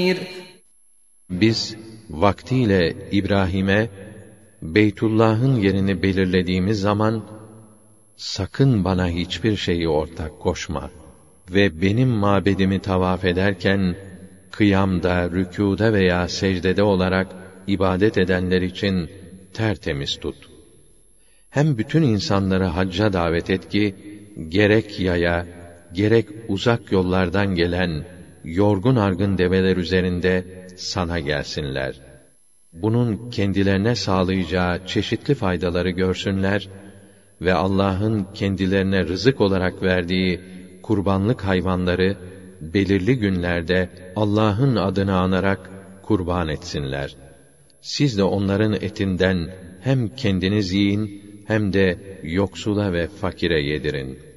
Biz vaktiyle İbrahim'e Beytullah'ın yerini belirlediğimiz zaman, sakın bana hiçbir şeyi ortak koşma ve benim mabedimi tavaf ederken, kıyamda, rükûda veya secdede olarak ibadet edenler için tertemiz tut. Hem bütün insanları hacca davet et ki, gerek yaya, gerek uzak yollardan gelen, yorgun argın develer üzerinde sana gelsinler. Bunun kendilerine sağlayacağı çeşitli faydaları görsünler ve Allah'ın kendilerine rızık olarak verdiği kurbanlık hayvanları belirli günlerde Allah'ın adını anarak kurban etsinler. Siz de onların etinden hem kendiniz yiyin hem de yoksula ve fakire yedirin.